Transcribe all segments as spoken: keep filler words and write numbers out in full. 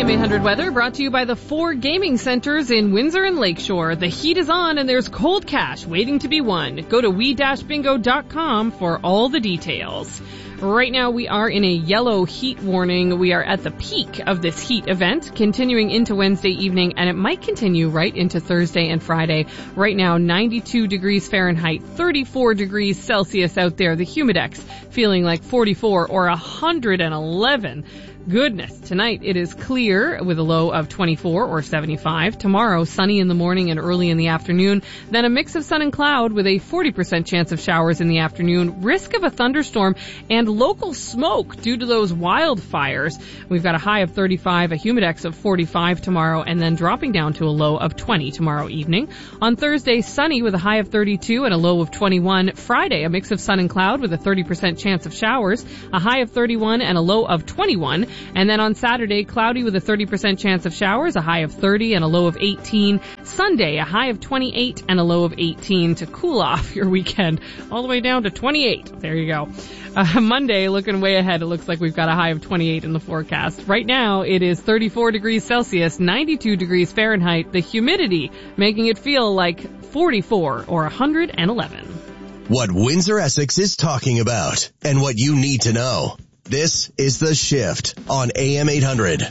M eight hundred weather brought to you by the four gaming centers in Windsor and Lakeshore. The heat is on and there's cold cash waiting to be won. Go to we dash bingo dot com for all the details. Right now we are in a yellow heat warning. We are at the peak of this heat event, continuing into Wednesday evening, and it might continue right into Thursday and Friday. Right now, ninety-two degrees Fahrenheit, thirty-four degrees Celsius out there. The Humidex feeling like forty-four or one hundred eleven. Goodness, tonight it is clear with a low of twenty-four or seventy-five. Tomorrow, sunny in the morning and early in the afternoon. Then a mix of sun and cloud with a forty percent chance of showers in the afternoon. Risk of a thunderstorm and local smoke due to those wildfires. We've got a high of thirty-five, a humidex of forty-five tomorrow, and then dropping down to a low of twenty tomorrow evening. On Thursday, sunny with a high of thirty-two and a low of twenty-one. Friday, a mix of sun and cloud with a thirty percent chance of showers, a high of thirty-one and a low of twenty-one. And then on Saturday, cloudy with a thirty percent chance of showers, a high of thirty and a low of eighteen. Sunday, a high of twenty-eight and a low of eighteen to cool off your weekend all the way down to twenty-eight. There you go. Uh, Monday, looking way ahead, it looks like we've got a high of twenty-eight in the forecast. Right now, it is thirty-four degrees Celsius, ninety-two degrees Fahrenheit, the humidity making it feel like forty-four or one hundred eleven. What Windsor Essex is talking about and what you need to know. This is The Shift on A M eight hundred.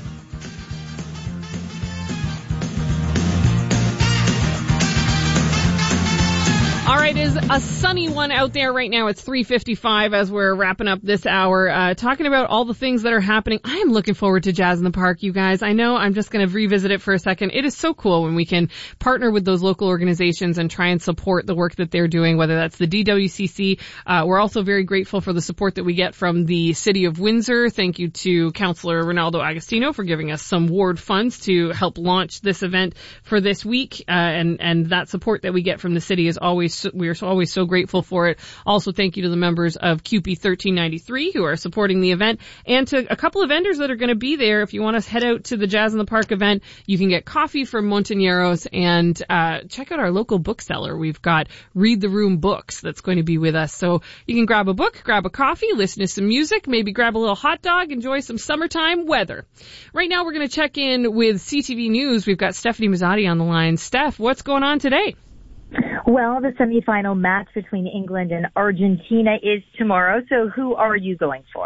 All right, is a sunny one out there right now. It's three fifty-five as we're wrapping up this hour, uh, talking about all the things that are happening. I am looking forward to Jazz in the Park, you guys. I know I'm just going to revisit it for a second. It is so cool when we can partner with those local organizations and try and support the work that they're doing, whether that's the D W C C. Uh, we're also very grateful for the support that we get from the City of Windsor. Thank you to Councillor Ronaldo Agostino for giving us some ward funds to help launch this event for this week. Uh, and, and that support that we get from the city is always we are always so grateful for it. Also, thank you to the members of Q P thirteen ninety-three who are supporting the event, and to a couple of vendors that are going to be there. If you want to head out to the Jazz in the Park event, you can get coffee from Montañeros and uh check out our local bookseller. We've got Read the Room Books that's going to be with us. So you can grab a book, grab a coffee, listen to some music, maybe grab a little hot dog, enjoy some summertime weather. Right now, we're going to check in with C T V News. We've got Stephanie Mazzotti on the line. Steph, what's going on today? Well, the semifinal match between England and Argentina is tomorrow, so who are you going for?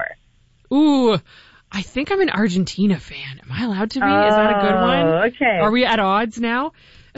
Ooh, I think I'm an Argentina fan. Am I allowed to be? Oh, is that a good one? Okay. Are we at odds now?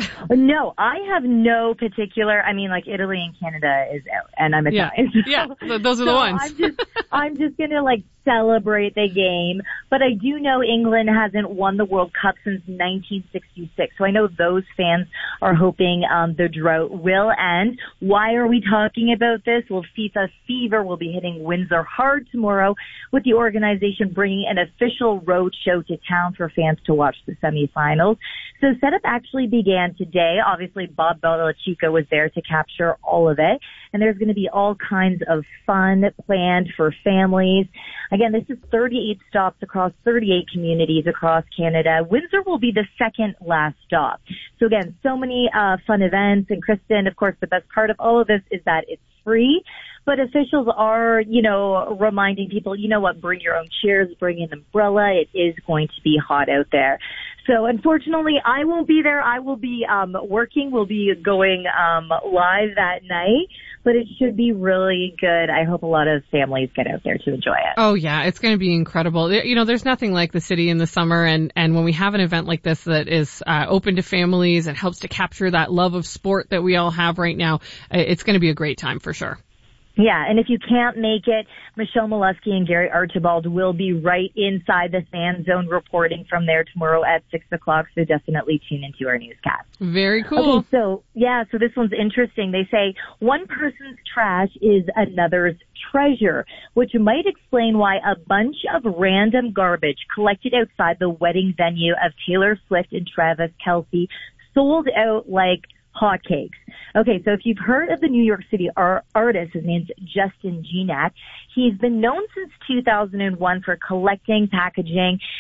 No, I have no particular, I mean, like Italy and Canada is out, and I'm Italian. Yeah, so, yeah those are the so ones. I'm just, I'm just going to like celebrate the game, but I do know England hasn't won the World Cup since nineteen sixty-six, so I know those fans are hoping um, the drought will end. Why are we talking about this? Well, FIFA Fever will be hitting Windsor hard tomorrow with the organization bringing an official road show to town for fans to watch the semifinals. So setup actually began today. Obviously, Bob Belichico was there to capture all of it. And there's going to be all kinds of fun planned for families. Again, this is thirty-eight stops across thirty-eight communities across Canada. Windsor will be the second last stop. So again, so many uh fun events. And Kristen, of course, the best part of all of this is that it's free. But officials are, you know, reminding people, you know what, bring your own chairs, bring an umbrella. It is going to be hot out there. So unfortunately, I won't be there. I will be um working. We'll be going um live that night. But it should be really good. I hope a lot of families get out there to enjoy it. Oh, yeah. It's going to be incredible. You know, there's nothing like the city in the summer. And, and when we have an event like this that is uh, open to families and helps to capture that love of sport that we all have right now, it's going to be a great time for sure. Yeah, and if you can't make it, Michelle Molesky and Gary Archibald will be right inside the fan zone reporting from there tomorrow at six o'clock, so definitely tune into our newscast. Very cool. Okay, so, yeah, so this one's interesting. They say one person's trash is another's treasure, which might explain why a bunch of random garbage collected outside the wedding venue of Taylor Swift and Travis Kelce sold out like hotcakes. Okay, so if you've heard of the New York City art- artist, his name's Justin Gignac. He's been known since two thousand one for collecting, packaging,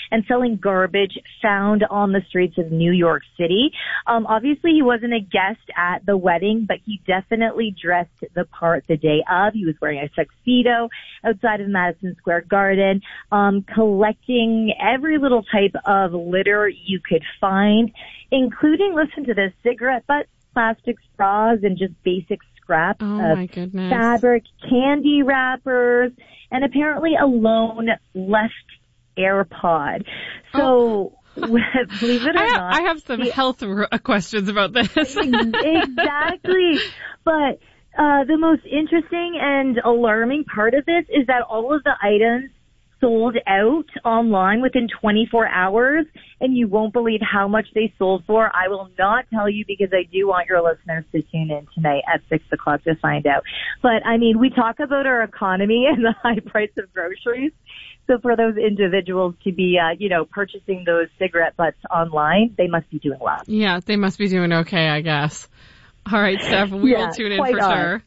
and selling garbage found on the streets of New York City. Um, obviously, he wasn't a guest at the wedding, but he definitely dressed the part the day of. He was wearing a tuxedo outside of Madison Square Garden, um, collecting every little type of litter you could find, including, listen to this, cigarette butts, plastic straws, and just basic scraps oh of my goodness. fabric, candy wrappers, and apparently a lone left AirPod. So, oh. believe it or I have, not, I have some the, health r- questions about this. Exactly. But uh the most interesting and alarming part of this is that all of the items sold out online within twenty-four hours, and you won't believe how much they sold for. I will not tell you because I do want your listeners to tune in tonight at six o'clock to find out. But, I mean, we talk about our economy and the high price of groceries. So for those individuals to be, uh, you know, purchasing those cigarette butts online, they must be doing well. Yeah, they must be doing okay, I guess. All right, Steph, we yeah, will tune in for odd. sure.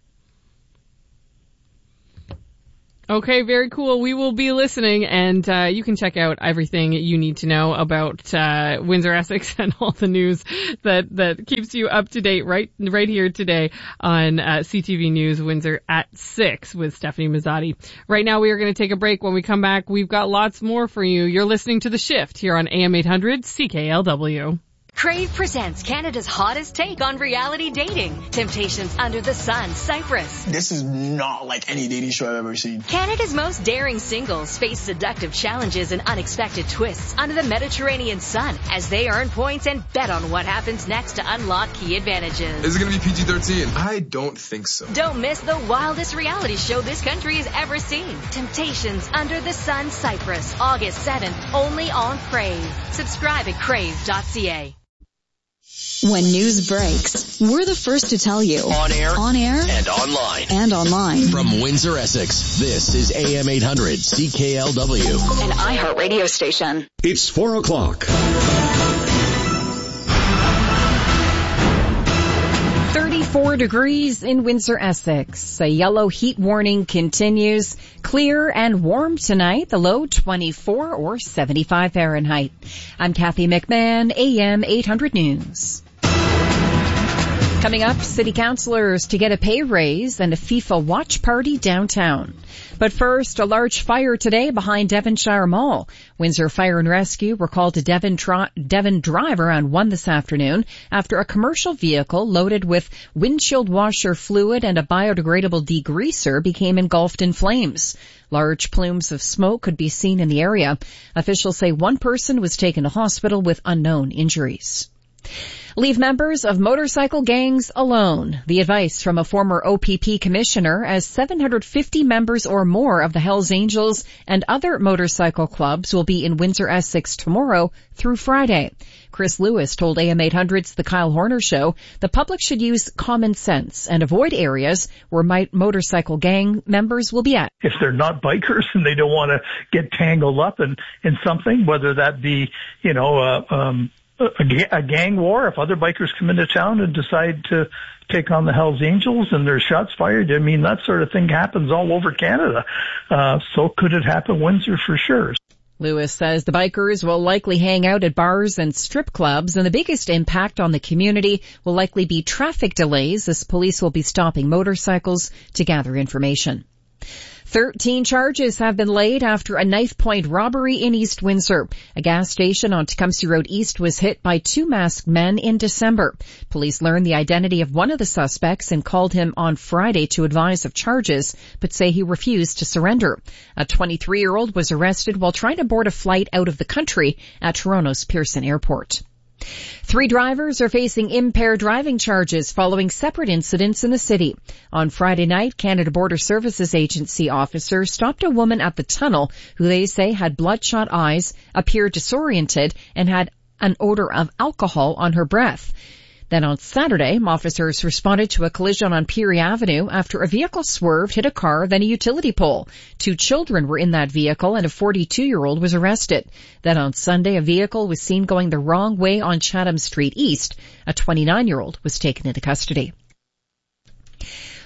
Okay, very cool. We will be listening, and uh, you can check out everything you need to know about uh, Windsor Essex and all the news that, that keeps you up to date right right here today on uh, C T V News Windsor at six with Stephanie Mazzotti. Right now, we are going to take a break. When we come back, we've got lots more for you. You're listening to The Shift here on A M eight hundred C K L W. Crave presents Canada's hottest take on reality dating. Temptations Under the Sun, Cyprus. This is not like any dating show I've ever seen. Canada's most daring singles face seductive challenges and unexpected twists under the Mediterranean sun as they earn points and bet on what happens next to unlock key advantages. Is it going to be P G thirteen? I don't think so. Don't miss the wildest reality show this country has ever seen. Temptations Under the Sun, Cyprus, August seventh, only on Crave. Subscribe at crave dot c a. When news breaks, we're the first to tell you. On air, on air, and online. And online. From Windsor, Essex, this is A M eight hundred C K L W. An iHeart radio station. It's four o'clock. thirty-four degrees in Windsor, Essex. A yellow heat warning continues. Clear and warm tonight. The low twenty-four or seventy-five Fahrenheit. I'm Kathy McMahon, A M eight hundred News. Coming up, city councillors to get a pay raise and a FIFA watch party downtown. But first, a large fire today behind Devonshire Mall. Windsor Fire and Rescue were called to Devon, tri- Devon Drive around one this afternoon after a commercial vehicle loaded with windshield washer fluid and a biodegradable degreaser became engulfed in flames. Large plumes of smoke could be seen in the area. Officials say one person was taken to hospital with unknown injuries. Leave members of motorcycle gangs alone. The advice from a former O P P commissioner as seven hundred fifty members or more of the Hells Angels and other motorcycle clubs will be in Windsor, Essex tomorrow through Friday. Chris Lewis told A M eight hundred's The Kyle Horner Show the public should use common sense and avoid areas where motorcycle gang members will be at. If they're not bikers and they don't want to get tangled up in, in something, whether that be, you know, uh, um, A, a gang war, if other bikers come into town and decide to take on the Hells Angels and there's shots fired, I mean, that sort of thing happens all over Canada. Uh, so could it happen Windsor for sure? Lewis says the bikers will likely hang out at bars and strip clubs, and the biggest impact on the community will likely be traffic delays as police will be stopping motorcycles to gather information. Thirteen charges have been laid after a knife point robbery in East Windsor. A gas station on Tecumseh Road East was hit by two masked men in December. Police learned the identity of one of the suspects and called him on Friday to advise of charges, but say he refused to surrender. A twenty-three-year-old was arrested while trying to board a flight out of the country at Toronto's Pearson Airport. Three drivers are facing impaired driving charges following separate incidents in the city. On Friday night, Canada Border Services Agency officers stopped a woman at the tunnel who they say had bloodshot eyes, appeared disoriented, and had an odor of alcohol on her breath. Then on Saturday, officers responded to a collision on Peary Avenue after a vehicle swerved, hit a car, then a utility pole. Two children were in that vehicle and a forty-two-year-old was arrested. Then on Sunday, a vehicle was seen going the wrong way on Chatham Street East. A twenty-nine-year-old was taken into custody.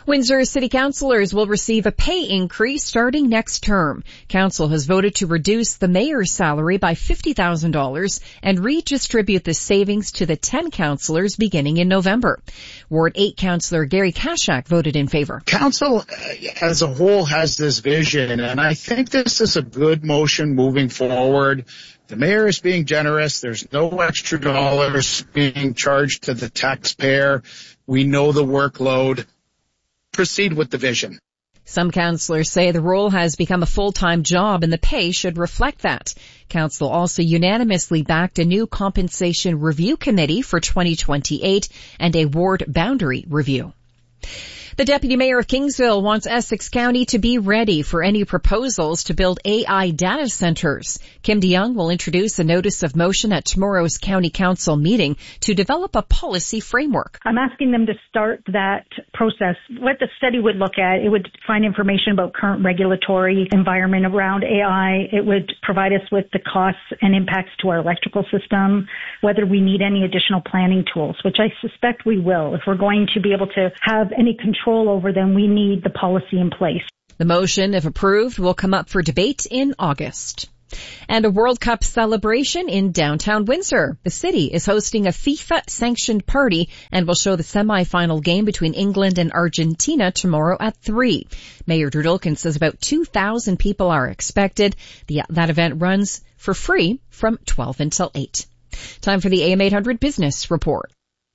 Windsor City Councillors will receive a pay increase starting next term. Council has voted to reduce the mayor's salary by fifty thousand dollars and redistribute the savings to the ten councillors beginning in November. Ward eight Councillor Gary Kashak voted in favor. Council as a whole has this vision, and I think this is a good motion moving forward. The mayor is being generous. There's no extra dollars being charged to the taxpayer. We know the workload. Proceed with the vision. Some councillors say the role has become a full-time job and the pay should reflect that. Council also unanimously backed a new compensation review committee for twenty twenty-eight and a ward boundary review. The Deputy Mayor of Kingsville wants Essex County to be ready for any proposals to build A I data centers. Kim DeYoung will introduce a notice of motion at tomorrow's County Council meeting to develop a policy framework. I'm asking them to start that process. What the study would look at, it would find information about current regulatory environment around A I. It would provide us with the costs and impacts to our electrical system, whether we need any additional planning tools, which I suspect we will. If we're going to be able to have any control over them, we need the policy in place. The motion, if approved, will come up for debate in August. And a World Cup celebration in downtown Windsor. The city is hosting a FIFA-sanctioned party and will show the semi-final game between England and Argentina tomorrow at three. Mayor Drew Dulkin says about two thousand people are expected. The, that event runs for free from twelve until eight. Time for the A M eight hundred Business Report.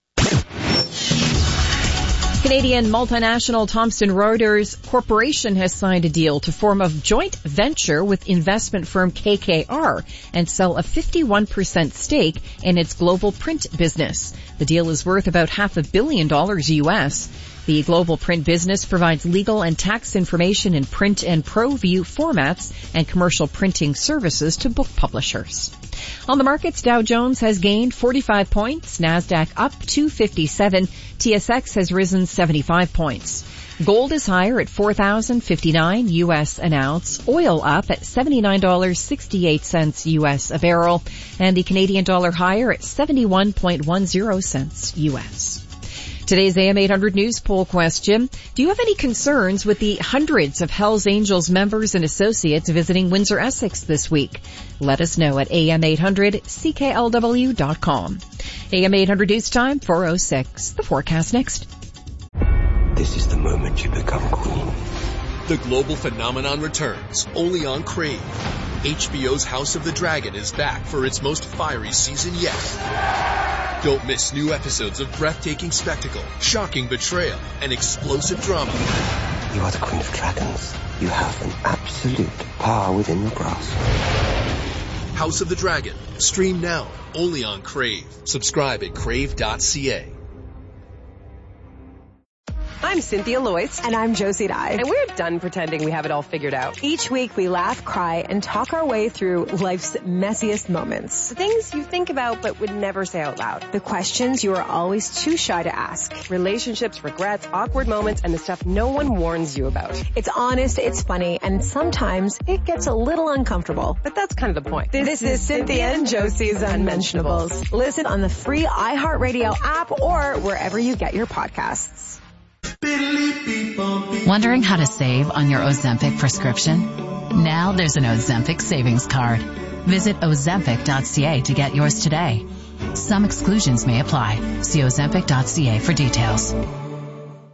Canadian multinational Thomson Reuters Corporation has signed a deal to form a joint venture with investment firm K K R and sell a fifty-one percent stake in its global print business. The deal is worth about half a billion dollars U S. The global print business provides legal and tax information in print and ProView formats and commercial printing services to book publishers. On the markets, Dow Jones has gained forty-five points, NASDAQ up two fifty-seven, T S X has risen seventy-five points. Gold is higher at four thousand fifty-nine U S an ounce, oil up at seventy-nine dollars and sixty-eight cents U S a barrel, and the Canadian dollar higher at seventy-one point one zero cents U S. Today's A M eight hundred News Poll question: do you have any concerns with the hundreds of Hells Angels members and associates visiting Windsor Essex this week? Let us know at A M eight hundred C K L W dot com. A M eight hundred News Time, four oh six. The forecast next. This is the moment you become queen. The global phenomenon returns, only on Crave. H B O's House of the Dragon is back for its most fiery season yet. Don't miss new episodes of breathtaking spectacle, shocking betrayal, and explosive drama. You are the Queen of Dragons. You have an absolute power within your grasp. House of the Dragon. Stream now, only on Crave. Subscribe at crave dot c a. I'm Cynthia Loyce. And I'm Josie Dye. And we're done pretending we have it all figured out. Each week we laugh, cry, and talk our way through life's messiest moments. The things you think about but would never say out loud. The questions you are always too shy to ask. Relationships, regrets, awkward moments, and the stuff no one warns you about. It's honest, it's funny, and sometimes it gets a little uncomfortable. But that's kind of the point. This, this is Cynthia and Josie's Unmentionables. Listen on the free iHeartRadio app or wherever you get your podcasts. Wondering how to save on your Ozempic prescription? Now there's an Ozempic savings card. Visit ozempic dot c a to get yours today. Some exclusions may apply. See ozempic dot c a for details.